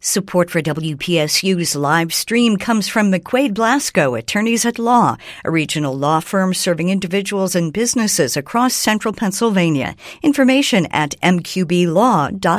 Support for WPSU's live stream comes from McQuaid Blasco, Attorneys at Law, a regional law firm serving individuals and businesses across central Pennsylvania. Information at mqblaw.com.